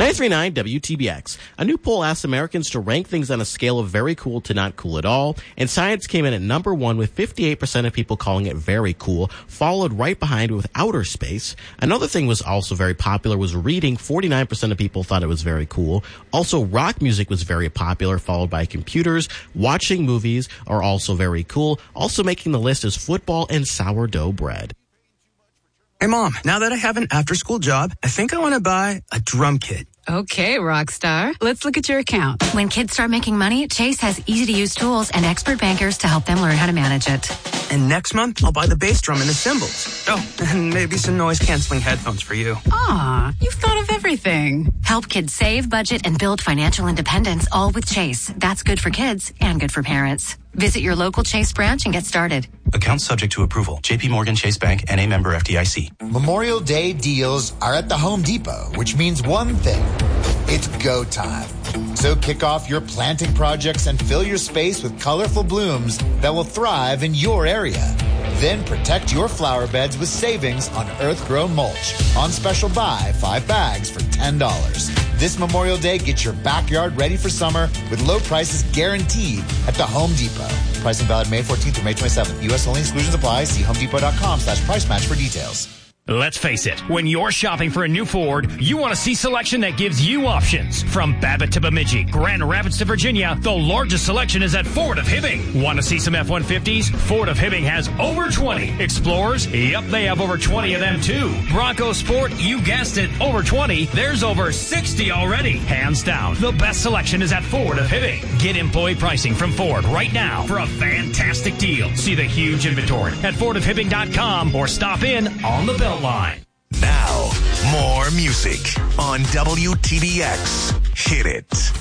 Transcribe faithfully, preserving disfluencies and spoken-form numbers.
ninety-three point nine W T B X. A new poll asked Americans to rank things on a scale of very cool to not cool at all, and science came in at number one with fifty-eight percent of people calling it very cool, followed right behind with outer space. Another thing was also very popular was reading. forty-nine percent of people thought it was very cool. Also, rock music was very popular, followed by computers. Watching movies are also very cool. Also making the list is football and sourdough bread. Hey, Mom, now that I have an after-school job, I think I want to buy a drum kit. Okay, Rockstar. Let's look at your account. When kids start making money, Chase has easy-to-use tools and expert bankers to help them learn how to manage it. And next month, I'll buy the bass drum and the cymbals. Oh, and maybe some noise-canceling headphones for you. Aw, you've thought of everything. Help kids save, budget, and build financial independence, all with Chase. That's good for kids and good for parents. Visit your local Chase branch and get started. Account subject to approval. J P Morgan Chase Bank, N A member F D I C. Memorial Day deals are at the Home Depot, which means one thing. It's go time. So kick off your planting projects and fill your space with colorful blooms that will thrive in your area. Then protect your flower beds with savings on earth-grown mulch. On special buy, five bags for ten dollars. This Memorial Day, get your backyard ready for summer with low prices guaranteed at the Home Depot. Pricing valid May fourteenth through May twenty-seventh. U S only, exclusions apply. See homedepot.com slash price match for details. Let's face it, when you're shopping for a new Ford, you want to see selection that gives you options. From Babbitt to Bemidji, Grand Rapids to Virginia, the largest selection is at Ford of Hibbing. Want to see some F one fifties? Ford of Hibbing has over twenty. Explorers? Yep, they have over twenty of them too. Bronco Sport? You guessed it, over twenty. There's over sixty already. Hands down, the best selection is at Ford of Hibbing. Get employee pricing from Ford right now for a fantastic deal. See the huge inventory at ford of hibbing dot com or stop in on the Belt Line. Now, more music on W T B X. Hit it.